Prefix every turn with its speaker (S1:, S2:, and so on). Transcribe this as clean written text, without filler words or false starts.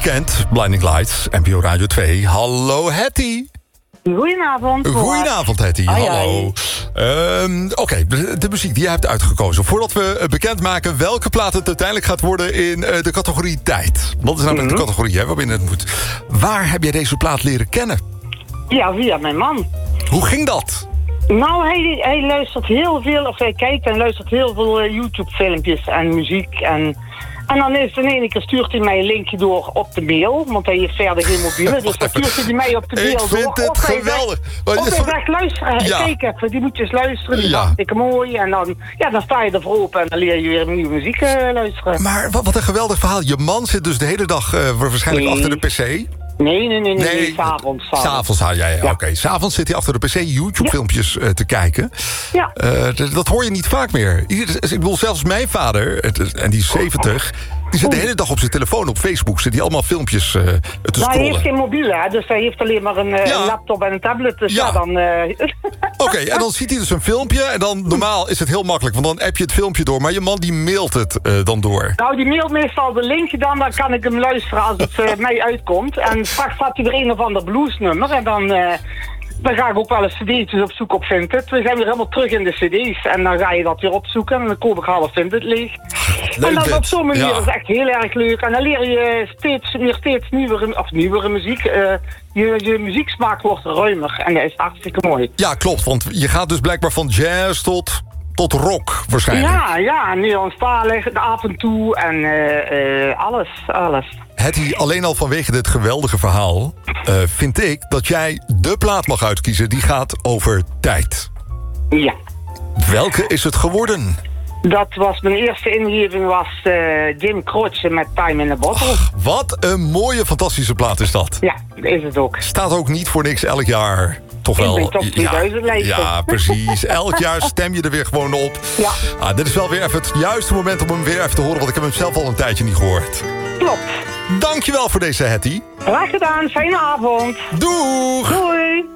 S1: weekend, Blinding Lights, NPO Radio 2. Hallo Hetty.
S2: Goedenavond.
S1: Goedenavond Hetty, hallo. Oké, de muziek die jij hebt uitgekozen. Voordat we bekendmaken welke plaat het uiteindelijk gaat worden in de categorie tijd. Dat is namelijk de categorie waarbinnen het moet. Waar heb jij deze plaat leren kennen?
S2: Ja, via mijn man.
S1: Hoe ging dat?
S2: Nou, hij luistert heel veel, of hij kijkt en luistert heel veel YouTube-filmpjes en muziek. En dan is in één keer stuurt hij mij een linkje door op de mail, want hij heeft verder geen mobiele. Dus dan stuurt hij mij op de mail door.
S1: Ik vind het geweldig.
S2: Of hij zegt, luister, kijk even, die moet je eens luisteren, die dacht ik mooi. En dan sta je ervoor open en dan leer je weer nieuwe muziek luisteren.
S1: Maar wat een geweldig verhaal. Je man zit dus de hele dag waarschijnlijk achter de pc.
S2: Nee, s'avonds.
S1: S'avonds, oké. S'avonds zit hij achter de pc YouTube-filmpjes te kijken.
S2: Ja.
S1: Dat hoor je niet vaak meer. Ik bedoel, zelfs mijn vader, en die is 70... die zit de hele dag op zijn telefoon op Facebook. Zit hij allemaal filmpjes te scrollen.
S2: Hij heeft geen mobiel, hè, dus hij heeft alleen maar een laptop en een tablet. Dus dan...
S1: Oké, en dan ziet hij dus een filmpje. En dan normaal is het heel makkelijk, want dan app je het filmpje door. Maar je man die mailt het dan door.
S2: Nou, die mailt meestal de linkje dan kan ik hem luisteren als het mij uitkomt. En straks had hij weer een of ander bluesnummer. En dan ga ik ook wel eens cd'tjes op zoek op Vinted. We zijn weer helemaal terug in de cd's. En dan ga je dat weer opzoeken. En dan koop ik half Vinted leeg. Leuk, en dan op zo'n manier is het echt heel erg leuk. En dan leer je steeds nieuwere muziek. Je muzieksmaak wordt ruimer. En dat is hartstikke mooi.
S1: Ja, klopt. Want je gaat dus blijkbaar van jazz tot rock waarschijnlijk.
S2: Ja, Nederlandstalig, af en toe en alles.
S1: Hetty, alleen al vanwege dit geweldige verhaal vind ik dat jij de plaat mag uitkiezen die gaat over tijd.
S2: Ja.
S1: Welke is het geworden?
S2: Dat was mijn eerste ingeving, was Jim Croce met Time in a Bottle.
S1: Ach, wat een mooie, fantastische plaat is dat.
S2: Ja, dat is het ook.
S1: Staat ook niet voor niks elk jaar. Toch wel.
S2: In de top 2000 lijsten.
S1: Ja, precies. Elk jaar stem je er weer gewoon op.
S2: Ja.
S1: Dit is wel weer even het juiste moment om hem weer even te horen, want ik heb hem zelf al een tijdje niet gehoord.
S2: Klopt.
S1: Dankjewel voor deze Hetty.
S2: Graag gedaan, fijne avond.
S1: Doeg!
S2: Doei!